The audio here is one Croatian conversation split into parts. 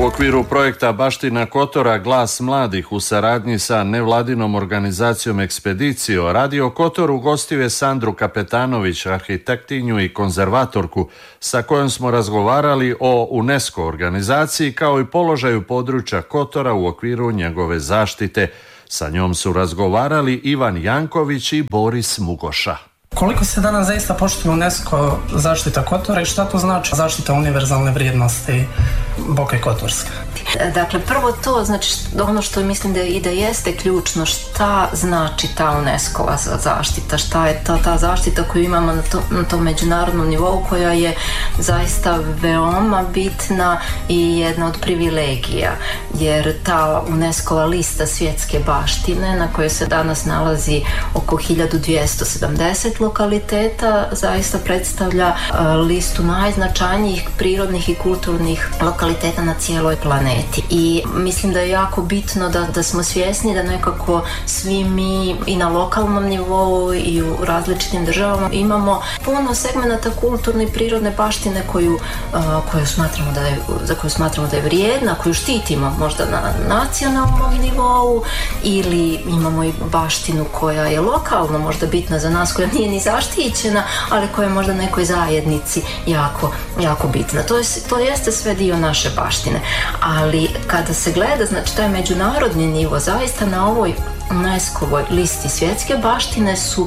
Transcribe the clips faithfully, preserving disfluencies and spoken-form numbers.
U okviru projekta Baština Kotora Glas mladih u saradnji sa nevladinom organizacijom Ekspedicio, Radio Kotor ugostio je Sandru Kapetanović, arhitektinju i konzervatorku, sa kojom smo razgovarali o UNESCO organizaciji kao i položaju područja Kotora u okviru njegove zaštite. Sa njom su razgovarali Ivan Janković i Boris Mugoša. Koliko se danas zaista poštuje UNESCO zaštita Kotora i šta to znači zaštita univerzalne vrijednosti Boke Kotorske? Dakle, prvo to, znači ono što mislim da i da jeste ključno, šta znači ta UNESCO-va zaštita, šta je ta, ta zaštita koju imamo na, to, na tom međunarodnom nivou, koja je zaista veoma bitna i jedna od privilegija, jer ta UNESCO-va lista svjetske baštine na kojoj se danas nalazi oko hiljadu dvjesto sedamdeset lokaliteta zaista predstavlja uh, listu najznačajnijih prirodnih i kulturnih lokaliteta na cijeloj planeti. I mislim da je jako bitno da, da smo svjesni da nekako svi mi i na lokalnom nivou i u različitim državama imamo puno segmenata kulturne i prirodne baštine koju, uh, koju smatramo da je, za koju smatramo da je vrijedna, koju štitimo možda na nacionalnom nivou, ili imamo i baštinu koja je lokalno možda bitna za nas, koja nije ni zaštićena, ali koja je možda nekoj zajednici jako, jako bitna. To, je, to jeste sve dio naše baštine, ali kada se gleda, znači taj međunarodni nivo, zaista na ovoj UNESCO-voj listi svjetske baštine su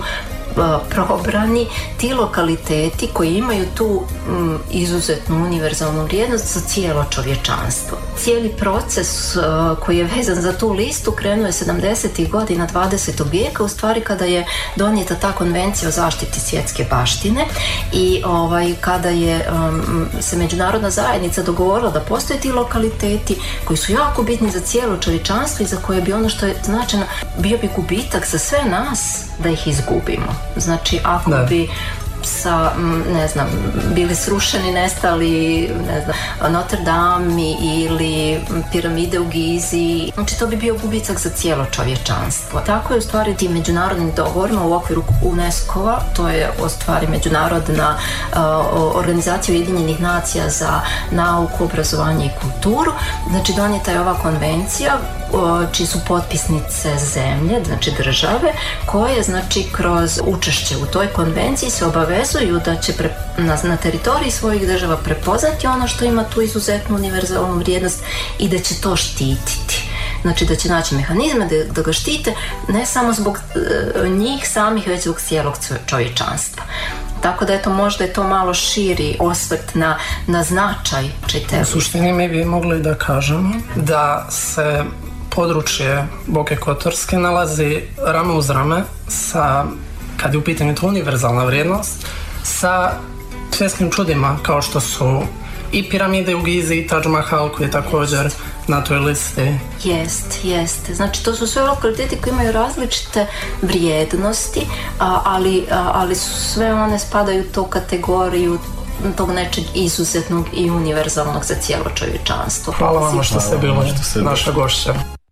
probrani ti lokaliteti koji imaju tu m, izuzetnu univerzalnu vrijednost za cijelo čovječanstvo. Cijeli proces uh, koji je vezan za tu listu krenuo je sedamdesetih godina dvadesetog vijeka, u stvari kada je donijeta ta konvencija o zaštiti svjetske baštine i ovaj, kada je um, se međunarodna zajednica dogovorila da postoje ti lokaliteti koji su jako bitni za cijelo čovječanstvo i za koje bi ono što je značajno bio bi gubitak za sve nas da ih izgubimo. Znači, ako da. bi sa, ne znam, bili srušeni, nestali, ne znam, Notre Dame ili piramide u Gizi, znači to bi bio gubitak za cijelo čovječanstvo. Tako je u stvari tim međunarodnim dogovorima u okviru UNESCO-a, to je u stvari međunarodna uh, organizacija Ujedinjenih nacija za nauku, obrazovanje i kulturu, znači donijeta je ova konvencija čiji su potpisnice zemlje, znači države, koje znači kroz učešće u toj konvenciji se obavezuju da će pre, na, na teritoriji svojih država prepoznati ono što ima tu izuzetnu univerzalnu vrijednost i da će to štititi. Znači da će naći mehanizme da, da ga štite ne samo zbog e, njih samih, već zbog cijelog čovječanstva. Tako da je to možda je to malo širi osvrt na, na značaj čitave. U suštini mi bi mogli da kažemo da se područje Boke Kotorske nalazi rame uz rame sa, kad je u pitanju to univerzalna vrijednost, sa svjetskim čudima kao što su i piramide u Gizi i Taj Mahal koji je također na toj listi. Jest, jest. Znači to su sve lokaliteti koji imaju različite vrijednosti, ali, ali sve one spadaju u tu kategoriju tog nečeg izuzetnog i univerzalnog za cijelo čovječanstvo. Hvala vam što ste bili naša gošća.